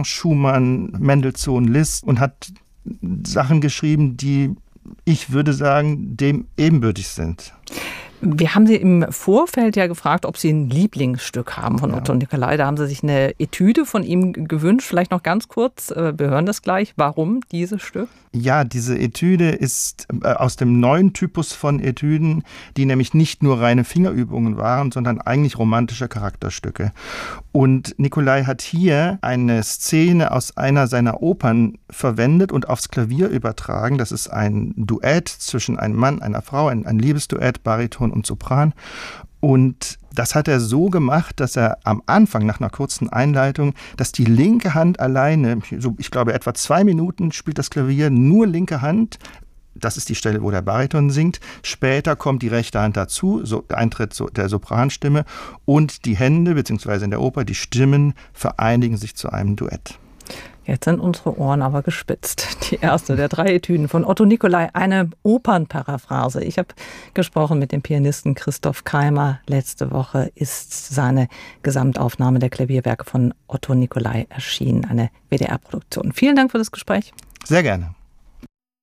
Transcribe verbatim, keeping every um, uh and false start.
Schumann, Mendelssohn, Liszt und hat Sachen geschrieben, die, ich würde sagen, dem ebenbürtig sind. Wir haben Sie im Vorfeld ja gefragt, ob Sie ein Lieblingsstück haben von Ja. Otto Nicolai. Da haben Sie sich eine Etüde von ihm gewünscht. Vielleicht noch ganz kurz, wir hören das gleich. Warum dieses Stück? Ja, diese Etüde ist aus dem neuen Typus von Etüden, die nämlich nicht nur reine Fingerübungen waren, sondern eigentlich romantische Charakterstücke. Und Nicolai hat hier eine Szene aus einer seiner Opern verwendet und aufs Klavier übertragen. Das ist ein Duett zwischen einem Mann, einer Frau, ein, ein Liebesduett, Bariton und Sopran. Und das hat er so gemacht, dass er am Anfang, nach einer kurzen Einleitung, dass die linke Hand alleine, so ich glaube etwa zwei Minuten spielt das Klavier, nur linke Hand, das ist die Stelle, wo der Bariton singt. Später kommt die rechte Hand dazu, so Eintritt so der Sopranstimme, und die Hände, beziehungsweise in der Oper, die Stimmen vereinigen sich zu einem Duett. Jetzt sind unsere Ohren aber gespitzt. Die erste der drei Etüden von Otto Nicolai, eine Opernparaphrase. Ich habe gesprochen mit dem Pianisten Christoph Keimer. Letzte Woche ist seine Gesamtaufnahme der Klavierwerke von Otto Nicolai erschienen, eine W D R-Produktion. Vielen Dank für das Gespräch. Sehr gerne.